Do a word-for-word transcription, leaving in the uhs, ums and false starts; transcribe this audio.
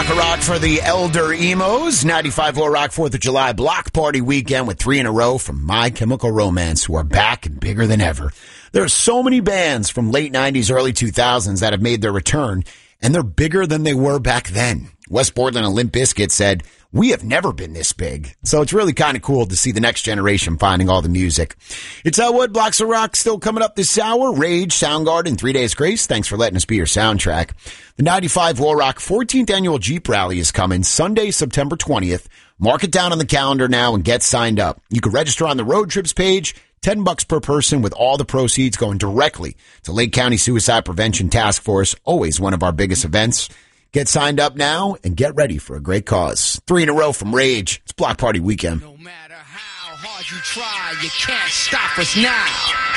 block of rock for the Elder Emos. ninety-five point four Rock fourth of July block party weekend with three in a row from My Chemical Romance, who are back and bigger than ever. There are so many bands from late nineties, early two thousands that have made their return, and they're bigger than they were back then. Wes Borland and Limp Bizkit said, "We have never been this big." So it's really kind of cool to see the next generation finding all the music. It's Elwood, Blocks of Rock still coming up this hour. Rage, Soundgarden, Three Days Grace. Thanks for letting us be your soundtrack. The ninety-five War Rock fourteenth Annual Jeep Rally is coming Sunday, September twentieth. Mark it down on the calendar now and get signed up. You can register on the road trips page. ten bucks per person, with all the proceeds going directly to Lake County Suicide Prevention Task Force. Always one of our biggest events. Get signed up now and get ready for a great cause. Three in a row from Rage. It's Block Party Weekend. No matter how hard you try, you can't stop us now.